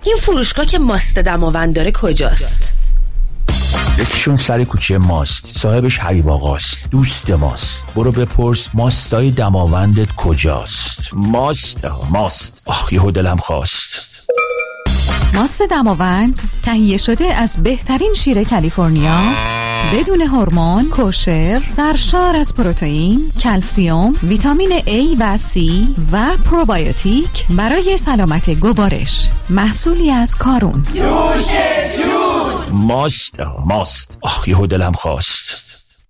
این فروشگاه که ماست دماوند داره کجاست؟ یکیشون سر کوچه ماست، صاحبش حبیب آقاست، دوست ماست. برو بپرس ماستای دماوندت کجاست. ماست. یهو دلم خواست. ماست دماوند تهیه شده از بهترین شیر کالیفرنیا، بدون هورمون، کوشر، سرشار از پروتئین، کلسیم، ویتامین A و C و پروبیوتیک برای سلامت گوارش. محصولی از کارون. نوش جون. ماست. یهو دلم خواست.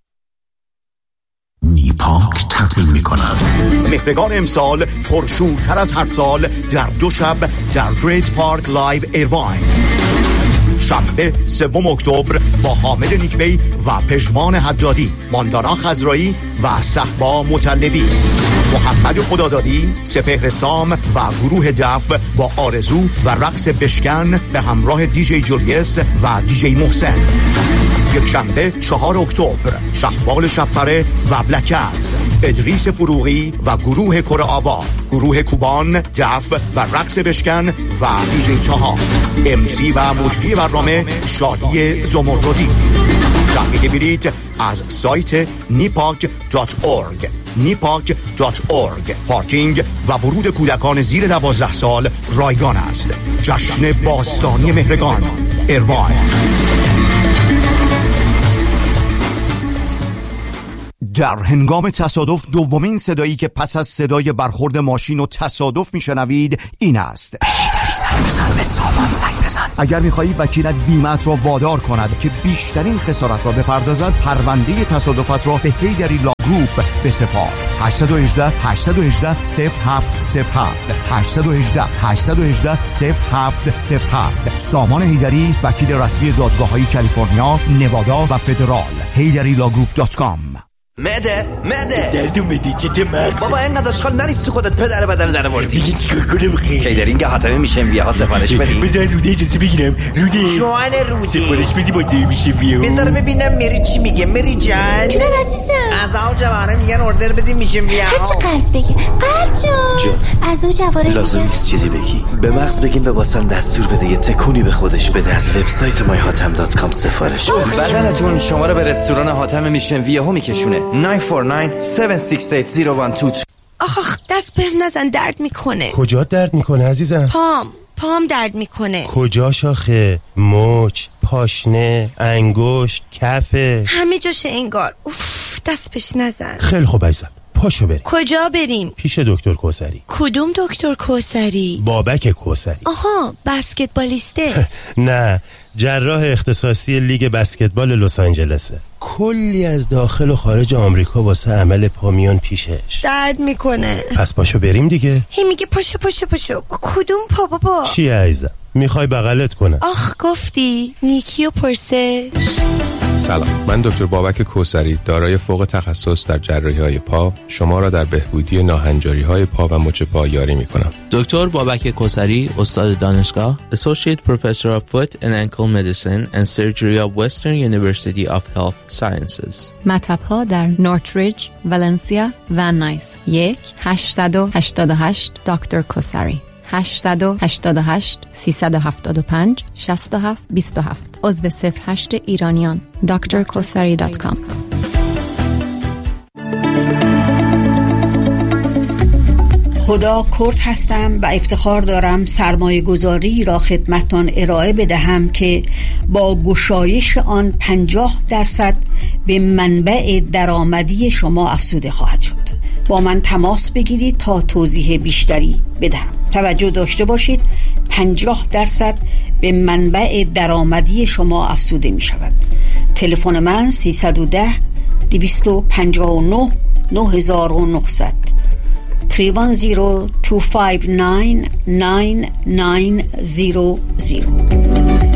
نیپاک تقدیم می‌کند. مهرگان امسال پرشورتر از هر سال در 2 شب در گریت پارک لایو ایرواین. شنبه 3 اکتبر با حامد نیکبی و پژمان حدادی، ماندانا خضرایی و صحبا مطلبی، محمد خدادادی، سپهر سام و گروه دف با آرزو و رقص بشکن به همراه دیجی جولیس و دیجی محسن. یک شنبه 4 اکتبر شهبال شبپره و بلکت، ادریس فروغی و گروه کره آوا، گروه کوبان، دف و رقص بشکن و دیجی تاها. امسی و مجری برنامه شادی زمردی. تحویل بلیط از سایت nipak.org. پارکینگ و ورود کودکان زیر 12 سال رایگان است. جشن باستانی مهرگان ایرواین. در هنگام تصادف دومین صدایی که پس از صدای برخورد ماشین و تصادف میشنوید این است: به سامان زنگ بزن. اگر میخواهی وکیلت بیمه‌ات را وادار کند که بیشترین خسارت را بپردازد، پرونده تصادفات را به هیدری لا گروپ بسپار. 818 0707 818 0707. سامان هیدری، وکیل رسمی دادگاه‌های کالیفرنیا، نوادا و فدرال. HeyDaryLawGroup.com. معده دردو معده چته مغز بابا اینقدر اشغال نریستی خودت پدر بدن در آوردی. میگی چیکار کنم خیلی؟ کیدرینگ حاتمی میشه ویه ها سفارش بدی. بذار روده اجازه بگیرم. روده جوان روده سفارش بدی با دیر میشه ویه. بذار ببینم میری چی میگه. میری جان جونم عزیزم. از او جواره میگن اوردر بدی میشه ویه ها. هرچی قلب بگی. قلب جون از او جواره لازم نیست چیزی بگی. به مغز بگیم به واسن دستور بده یه تکونی به خودش بده. از وبسایت myhatem.com سفارش بده. بدنتون شما رو به رستوران حاتم میشن ویه ها میکشونه. 949-768-0122. آخ دست بهم نزن، درد میکنه. کجا درد میکنه عزیزم؟ پام درد میکنه. کجا شاخه؟ مچ، پاشنه، انگشت، کفه، همه جاشه انگار. اوف دست بهش نزن. خیلی خوب عزیزم، پاشو بریم. کجا بریم؟ پیش دکتر کوثری. کدوم دکتر کوثری؟ بابک کوثری. آها بسکتبالیسته. نه، جراح اختصاصی لیگ بسکتبال لس آنجلسه. کلی از داخل و خارج آمریکا واسه عمل پا میان پیشش. درد میکنه. پس پاشو بریم دیگه. هی میگه پاشو. کدوم پا بابا؟ چیه عزیزم؟ میخوای بغلت کنم؟ آخ گفتی نیکیو پرسش. سلام، من دکتر بابک کوثری، دارای فوق تخصص در جراحی‌های پا، شما را در بهبودی ناهنجاری‌های پا و مچ پا یاری می‌کنم. دکتر بابک کوثری، استاد دانشگاه، Associate Professor of Foot and Ankle Medicine and Surgery of Western University of Health Sciences. مطب‌ها در نورتریج، ولنسیا و نایس. 1-888 دکتر کوثری. 888 375 67 27. عضو 08 ایرانیان. drkosari.com. خدا کرد هستم و افتخار دارم سرمایه گذاری را خدمتتان ارائه بدهم که با گشایش آن 50% به منبع درآمدی شما افزوده خواهد شد. با من تماس بگیرید تا توضیح بیشتری بدهم. توجه داشته باشید 50% به منبع درآمدی شما افزوده می شود. تلفن من 310 259 9900 310 259 9900.